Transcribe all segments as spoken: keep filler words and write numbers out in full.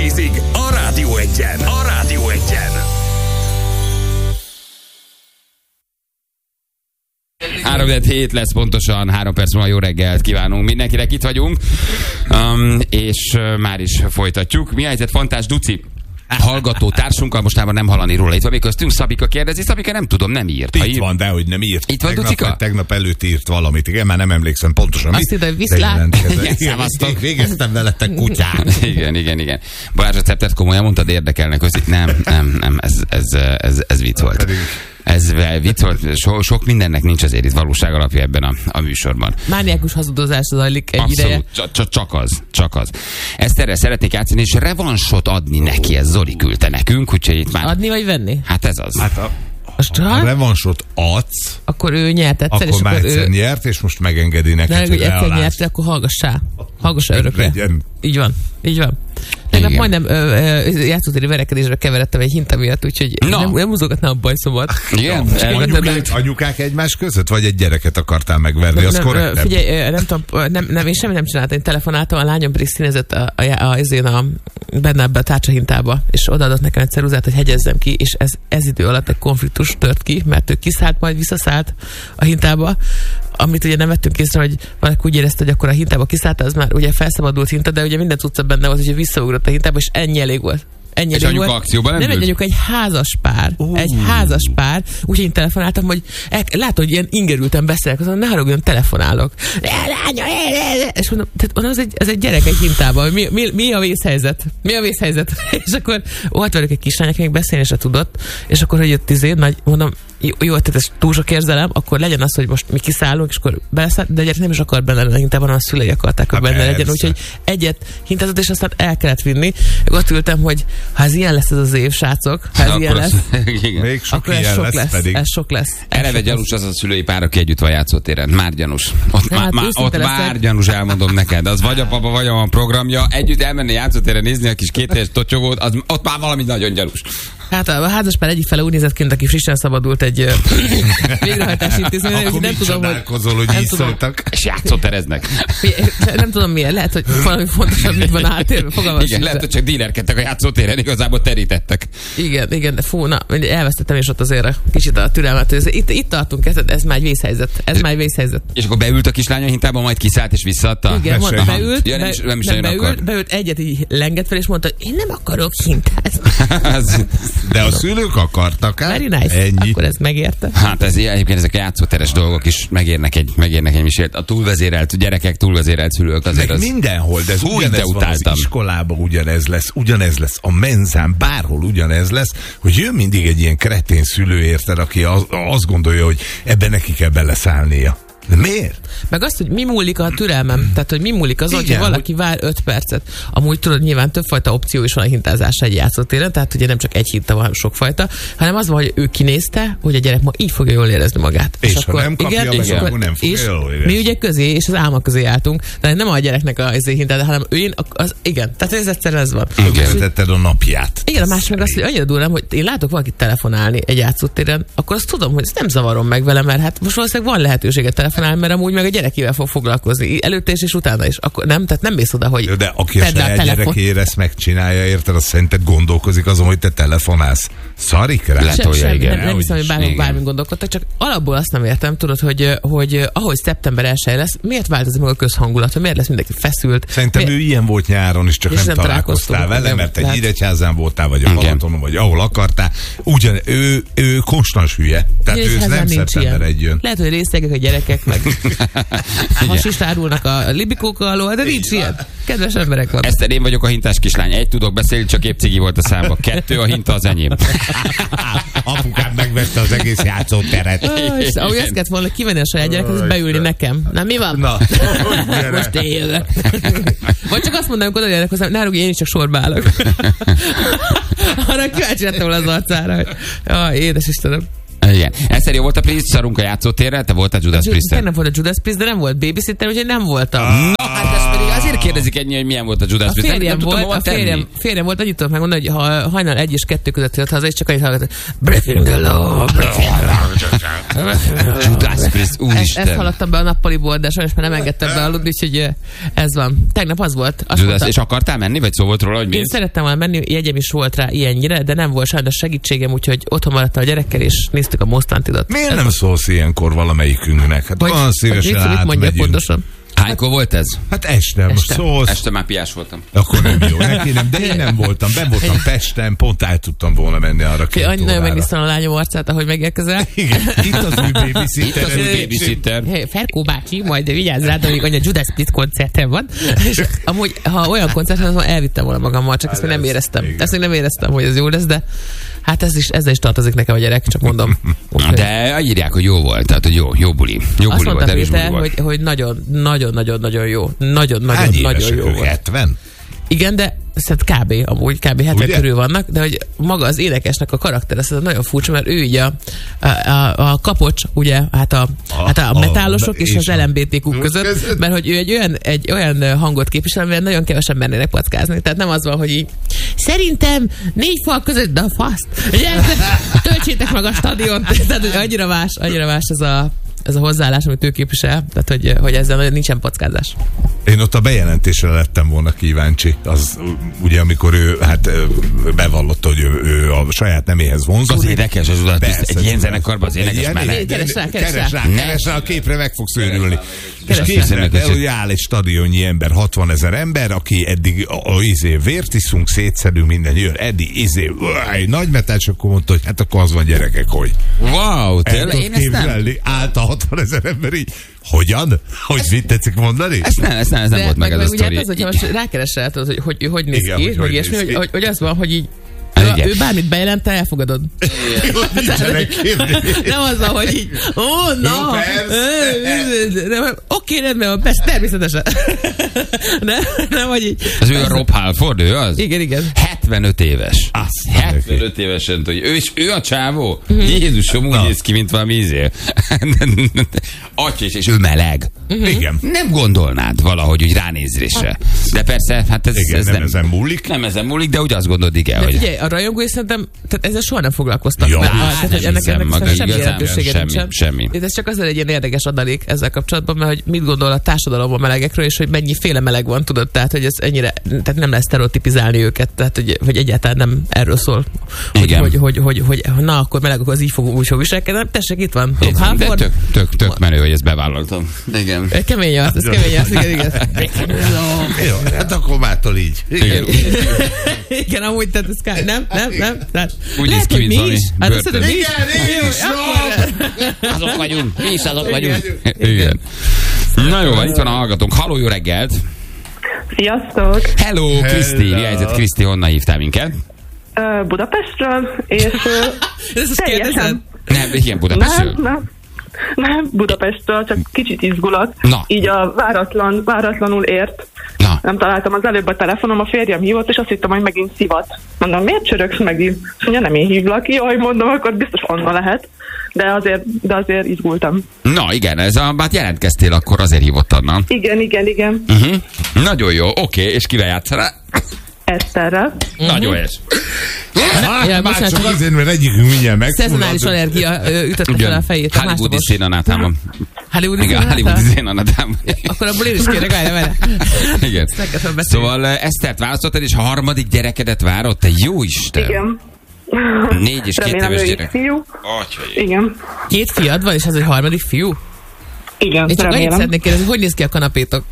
tízig a Rádió Egyen. A Rádió Egyen. három hét lesz pontosan, három perc múlva jó reggelt kívánunk mindenkinek, itt vagyunk, um, és uh, már is folytatjuk. Mi a helyzet, Fantás Duci? Hallgató társunkkal, mostában nem hallani róla. Itt van még köztünk, Szabika kérdezi. Szabika, nem tudom, nem írt. Itt ír... van, de hogy nem írt. Itt van, tegnap, Ducika? Tegnap előtt írt valamit. Igen, már nem emlékszem pontosan. Azt ide, viszlát. Igen, végeztem veletek kutyát. Igen, igen, igen. Balázs, receptet komolyan mondtad, érdekelnek, hogy nem, nem, nem, ez, ez, ez, ez vicc volt. Pedig... Ez vicc volt, so, sok mindennek nincs azért itt valóság alapja ebben a, a műsorban. Mániákus hazudozás zajlik egy Abszolút, ideje. Csak, csak az, csak az. Ezt erre szeretnék játszani, és revansot adni neki, ez Zoli küldte nekünk, úgyhogy itt már... Adni vagy venni? Hát ez az. Hát a, a, a revansot adsz, akkor ő nyert egyszer, akkor és már akkor egyszer ő... nyert, és most megengedi neked, de, hogy egyszer nyert, akkor hallgassá. Hallgassá örökre. Legyen. Így van, így van. Tegnap majdnem játszótéri verekedésre keveredtem egy hinta miatt, úgyhogy no. nem, nem mozoghatnám a bajszomat. Igen? Anyukák, anyukák egymás között, vagy egy gyereket akartál megverni, nem, az nem, korrekt? Figyelj, nem tudom, nem, nem, én semmit nem csináltam, én telefonáltam, a lányom pedig színezett a, a, a, a, a, benne ebbe a tárcsahintába, és odaadott nekem egy ceruzát, hogy hegyezzem ki, és ez, ez idő alatt egy konfliktus tört ki, mert ő kiszállt, majd visszaszállt a hintába, amit ugye nem vettünk észre, hogy valaki úgy érezte, hogy akkor a hintába kiszállt, az már ugye felszabadult hinta, de ugye minden cucca benne volt, hogy visszaugrott a hintába, és ennyi elég volt. Ennyi és anyuka akcióban nem Nem egy anyuka, egy házas pár. Uh. Egy házas pár. Úgyhogy én telefonáltam, hogy el, látom, hogy ilyen ingerülten beszélek, azon ne haragudjon, telefonálok. És mondom, tehát az egy, ez egy gyerek egy hintában, mi, mi, mi a vészhelyzet? Mi a vészhelyzet? És akkor volt velük egy kislány, aki még beszélni se tudott, és akkor, hogy jött izé, nagy, mondom, jó, jó, tehát ez túl sok érzelem, akkor legyen az, hogy most mi kiszállunk, és akkor beleszáll, de a gyerek nem is akar benne lenni a hintában, hanem a szülei akarták, hogy benne legyen. Úgyhogy egyet hintázott, és aztán el kellett vinni. Ott ültem, hogy ha ez ilyen lesz ez az év, srácok, ha ez na, ilyen lesz, még sok akkor ez sok lesz, lesz pedig. Ez sok lesz. Eleve gyanús az a szülői pár, aki együtt van játszótéren. Már gyanús. Ott, hát, má, ott már gyanús, elmondom neked. Az vagy a papa, vagy a programja. Együtt elmenni játszótéren nézni a kis kétéhes totyogót, az ott már valami nagyon gyanús. Hát a házaspár egyik fele úgy nézett ki, aki frissen szabadult egy végrehajtási intézményen, akkor nem tudom, hogy, hogy nem így tudom, szóltak. És játszótereznek. Nem tudom miért, lehet, hogy valami fontosabb, mint van átérve. Fogalmas. Igen, lehet, hogy csak dílerkedtek a játszótéren, igazából terítettek. Igen, igen, de fú, na, elvesztettem is ott azért kicsit a türelmet. Itt, itt tartunk, ez, ez már egy vészhelyzet. Ez már egy vészhelyzet. És akkor beült a kislány a hintába, majd kiszállt és visszaadta? Igen, mondta, beült, ja, nem is, nem is nem beült, beült, egyet így lengett fel, és mondta, én nem akarok hintázni. De a szülők akartak, hát? Very nice. Ennyi. Akkor ez megérte. Hát ez egyébként ezek a játszóteres dolgok is megérnek egy, megérnek egy misért. A túlvezérelt gyerekek, túlvezérelt szülők azért meg az... mindenhol, de ez hú, ugyanez de van az iskolában, ugyanez lesz, ugyanez lesz a menzán, bárhol ugyanez lesz, hogy jön mindig egy ilyen kretén szülő, érted, aki az, azt gondolja, hogy ebben neki kell beleszállnia. De miért? Meg azt, hogy mi múlik a türelmem. Tehát, hogy mi múlik az, hogy valaki hogy... vár öt percet. Amúgy tudod, nyilván többfajta opció is van a hintázásra egy játszótéren, tehát ugye nem csak egy hinta van, sokfajta, hanem az van, hogy ő kinézte, hogy a gyerek ma így fogja jól érezni magát. És, és akkor, ha nem kapja, igen, és akkor nem fogja és jól érezni. Mi ugye közé, és az álma közé álltunk, de nem a gyereknek a hintád, hanem én, az, igen. Tehát ez egyszerűen ez van. Tönkretetted a napját. Igen, a másik meg azt, hogy annyira durván, hogy én látok valakit telefonálni egy játszótéren, akkor azt tudom, hogy ezt nem zavarom meg vele, mert hát most valószínűleg van lehetőséget telefonálni, mert amúgy meg a gyerekével fog foglalkozni. Előtte is és utána is. Akkor nem, tehát nem mész oda, hogy jó, de aki a saját gyerekére ezt megcsinálja, érted, azt szerinted gondolkozik azon, hogy te telefonálsz. Szarik rá? Sem, sem, nem, nem hiszem, hogy bármi, bármi gondolkodtak, csak alapból azt nem értem, tudod, hogy, hogy ahogy szeptember elseje lesz, miért változik meg a közhangulat, miért lesz mindenki feszült? Szerintem miért? Ő ilyen volt nyáron is, csak nem, nem találkoztál vele, nem, mert egy Nyíregyházán voltál, vagy a Balatonon, vagy ahol akartál. Ugyan, ő, ő konstans hülye. Tehát ő nem szeptember egy jön. Lehet, hogy részegek a gyerekek, meg hasist árulnak a libikókkal alól, de nincs ilyen. Kedves emberek van. Eszter, én vagyok a hintás kislány. Egy, tudok beszélni, csak épp cigi volt a számba. Kettő, a hinta az enyém. Apukám megvette az egész játszóteret. És ahogy ezt kellett volna kivenni a saját gyereket, és beülni nekem. Na, mi van? Na, most én jövök. Vagy csak azt mondanám, hogy oda jönnek hozzám, ne rúgj, én is csak sorba állok. Arra kíváncsi lettem volna az arcára, hogy jaj, édes Istenem. Igen. Eszter, jó volt a Priest, szarunk a játszótérre, te voltál Judas Priest. Nem volt a Judas Priest, de nem volt babysitter, úgyhogy nem voltam. Na, hát ez pedig azért kérdezik ennyi, hogy milyen volt a Judas Priest. A férjem volt, a férjem, férjem volt, annyit tudok megmondani, hogy ha hajnal egy és kettő között jött haza, és csak annyit hallgatott. Breaking the law, breaking the law. Judas Priest, Ezt, úristen. ezt hallottam be a nappaliból, de sajnos már nem engedtem be aludni, úgyhogy ö, ez van. Tegnap az volt. Azt Judas, mondta, és akartál menni, vagy szó volt róla, hogy én mész? szerettem volna menni, jegyem is volt rá ilyennyire, de nem volt sajnos segítségem, úgyhogy otthon maradtam a gyerekkel, és néztük a Most Wanted-ot. Miért nem szólsz ilyenkor valamelyikünknek? Hát Hogy- olyan szívesen hogy mit mondja átmegyünk. pontosan? Hánykor volt ez? Hát este, most Este. szólsz. Este már piás voltam. Akkor nem jó, neki nem, de én nem voltam. Ben voltam Pesten, pont el tudtam volna menni arra két Annyi nagyon órára. megnéztem a lányom arcát, ahogy megérkezel. Igen, itt az új Itt babysitter. az új babysitter. Hey, Ferkó bácsi, majd vigyázz rád, amíg anya Judas Priest koncerten van. És amúgy, ha olyan koncerten van, elvittem volna magammal, csak ezt még nem éreztem. igen. Ezt még nem éreztem, hogy ez jó lesz, de hát ez is, ezzel is tartozik nekem a gyerek, csak mondom. Úgyhogy De írják, hogy jó volt, tehát hogy jó, jó buli. Jó azt buli volt, mondta erős buli Péter, volt. hogy, hogy nagyon, nagyon, nagyon, nagyon jó. Nagyon, Hány nagyon, nagyon évesek jó ők? volt. hetven? Igen, de szerintem kb. Amúgy kb. hetven Ugye? körül vannak, de hogy maga az énekesnek a karakter, ez nagyon furcsa, mert ő ugye a, a, a, a kapocs, ugye, hát a, A- hát a a- metálosok és, és az a- el em bé té kú között, között. mert hogy ő egy olyan, egy olyan hangot képvisel, amivel nagyon kevesen mernének packázni. Tehát nem az van, hogy így szerintem négy fal között, de a faszt. Ugye, töltsétek meg a stadiont. Tehát, hogy annyira más, annyira más ez a ez a hozzáállás, amit ő képvisel, tehát hogy, hogy ezzel nagyon nincsen packázás. Én ott a bejelentésre lettem volna kíváncsi. Az ugye, amikor ő hát ö, bevallotta, hogy ő, ő a saját neméhez vonzódik. Az énekes, az Judas Priest, Persze, egy ilyen tudom. zenekarban az énekes Ilyen- meleg. Keres rá, keres keres rá. rá, keres rá, a képre meg fogsz őrülni. És Keres rá. képzeld el, hogy áll egy stadionnyi ember, hatvan ezer ember, aki eddig a, a izé vért iszunk, szétszedünk, minden jön, eddig izé, uáj, nagy metál, és akkor mondta, hogy hát akkor az van, gyerekek, hogy Wow, el tényleg? tudod Én ezt nem. képzelni, állt a hatvan ezer ember így, hogyan? Hogy mit tetszik mondani? Ezt nem, ezt nem, ez nem De volt meg ez a meg ugye hát sztori. az, hogyha most rákeresel, tudod, hogy hogy, hogy néz Igen, ki, hogy hogy, hogy ilyesmi, néz hogy, ki. hogy, hogy az van, hogy így Hát ő, igen. ő bármit bejelent, te elfogadod. Nincsenek kérni. Nem az van, hogy így, ó, na, Jó, persze. nem, oké, rendben van, persze, természetesen. Nem, nem, hogy így. Az ő a Rob Halford, ő az? Igen, igen. hetvenöt éves. Azt hetvenöt évesen, hogy ő, és ő a csávó? Jézusom, úgy néz ki, mint valami izé. Atya is, és ő meleg. Igen. Nem gondolnád valahogy, hogy ránézésre. De persze, hát ez, Igen, ez nem ezen múlik. Nem ezen múlik, de úgy azt gondolod, igen, De hogy... figyelj, a rajongói szerintem, tehát ezzel soha nem foglalkoztak. Ja, Mert- hát tehát, hogy nem ennek, hiszem, ennek maga semmi igazán jelentősége semmi, nincsen. semmi. Ez csak azért egy ilyen érdekes adalék ezzel kapcsolatban, mert hogy mit gondol a társadalom a melegekről, és hogy mennyiféle meleg van, tudod, tehát hogy ez ennyire, tehát nem lehet sztereotipizálni őket, tehát hogy, hogy egyáltalán nem erről szól. Hogy, Igen. hogy, hogy, hogy, hogy, hogy, na, akkor meleg, akkor az így fog, úgy fog viselkedni. Tessék, itt van. Rob De Halford. tök, tök, tök menő, hogy ezt bevállaltam. Igen. Kemény az, ez kemény az, igen, igen. Jó, hát akkor mától így. Igen. Igen, amúgy, tehát ez kár, nem, nem, nem. Tehát, Úgy néz lehet, ki, hogy mint mi valami is. Hát azt börtön. mondod, mi is. Igen, is, Jó, akkor- Azok vagyunk, mi is azok vagyunk. Igen. Igen. Na jó, van, itt van a hallgatónk. Halló, jó reggelt! Sziasztok! Hello, Kriszti! Mi a helyzet, Kriszti? Honnan hívtál minket? Ö, Budapestről, és ö, Ez azt teljesen... kérdezed? Nem, igen, Nem, Budapestről. nem. Nem, Budapestről, csak kicsit izgulat. Na. Így a váratlan, váratlanul ért. Na, Nem találtam az előbb a telefonom, a férjem hívott, és azt hittem, hogy megint szivat. Mondom, miért csörögsz megint? Azt mondja, nem én hívlak. Jaj, mondom, akkor biztos Anna lehet. De azért, de azért izgultam. na igen, ez a, hát jelentkeztél, akkor azért hívott Anna. Igen, igen, igen. Uh-huh. Nagyon jó, oké, és kivel játszanál? Eszterrel. Nagyon és. Hát, Ja, már bocsánat, csak csak azért, mert egyikünk mindjárt meg. Szezonális allergia ö, ütötte fel a fejét. A Hollywoodi másnapos. szénanátában. Hollywoodi Igen, szénanátában? Hollywoodi szénanátában. Akkor abból én is kérek, várj, várj. Igen. Ezt meg kell beszélni. Szóval eh, Esztert választottad, és a harmadik gyerekedet várod? Te jó Isten! Igen. Négy és két Remélem, éves ő is gyerek. fiú. Atyai. Igen. Két fiad van, és ez egy harmadik fiú? Igen, Én csak annyit remélem. szeretnék kérdezni, hogy néz ki a kanapétok?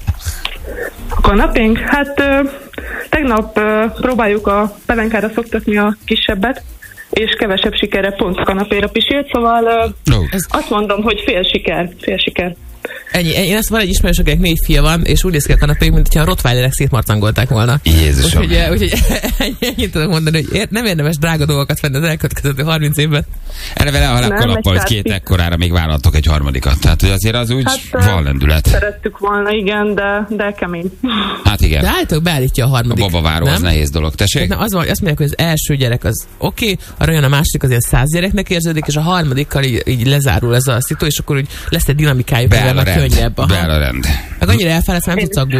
A kanapénk? Hát ö, tegnap ö, próbáljuk a pelenkára szoktatni a kisebbet, és kevesebb sikerre pont a kanapéra pisilt, szóval ö, Ó. Ez- azt mondom, hogy fél siker, fél siker. Ennyi. Én azt van egy ismerős, akinek négy fia van, és úgy néz ki a kanapék, mint hogyha a rottweilerek szétmarcangolták volna. Jézusom. Úgyhogy, eh, úgyhogy ennyi- ennyit tudok mondani, hogy ér- nem érdemes drága dolgokat venni az elkövetkező harminc évben. Erre vele a Nem, kalappal, hogy egy két tárci. ekkorára még vállaltok egy harmadikat. Tehát, hogy azért az úgy Hát, ö, van lendület. Szerettük volna, igen, de, de kemény. Hát igen. De állítólag beállítja a A harmadik. babaváró az nem? nehéz dolog. Tessék? Nem, az van, hogy azt mondják, hogy az első gyerek az oké, okay, arra jön a második, az ilyen száz gyereknek érződik, és a harmadikkal így, így lezárul ez a szitu, és akkor úgy lesz egy dinamikájuk, Beáll mivel a már rend. könnyebb. Aha. Beáll a rend. Meg annyira elfáradsz, már nem tudsz aggódni.